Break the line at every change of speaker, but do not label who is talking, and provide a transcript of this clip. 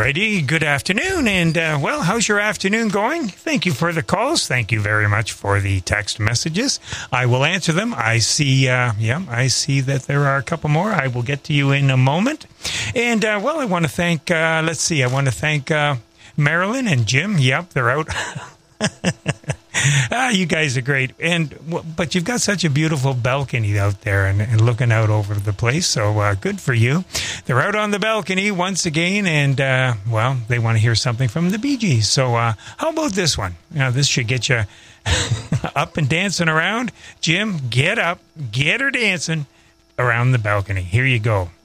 righty. Good afternoon. And, well, how's your afternoon going? Thank you for the calls. Thank you very much for the text messages. I will answer them. I see, I see that there are a couple more. I will get to you in a moment. And, well, I want to thank, Marilyn and Jim. Yep, they're out. You guys are great. But you've got such a beautiful balcony out there and looking out over the place. So good for you. They're out on the balcony once again. And, well, they want to hear something from the Bee Gees. So how about this one? This should get you up and dancing around. Jim, get up, get her dancing around the balcony. Here you go.